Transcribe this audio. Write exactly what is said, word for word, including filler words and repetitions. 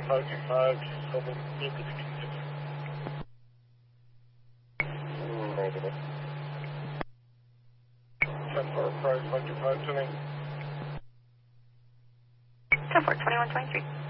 five two five, Silver, need to continue. Negative. ten four, price five two five, turning. ten four, twenty-one twenty-three.